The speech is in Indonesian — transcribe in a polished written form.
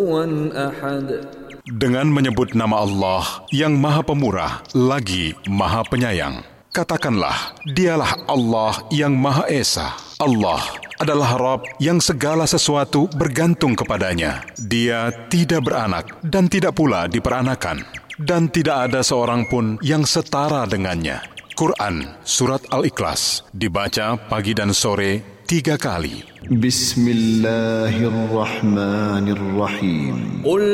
Dengan menyebut nama Allah yang Maha Pemurah lagi Maha Penyayang. Katakanlah, dialah Allah yang Maha Esa. Allah adalah Rabb yang segala sesuatu bergantung kepadanya. Dia tidak beranak dan tidak pula diperanakan. Dan tidak ada seorang pun yang setara dengannya. Quran Surat Al-Ikhlas dibaca pagi dan sore 3 kali. Bismillahirrahmanirrahim.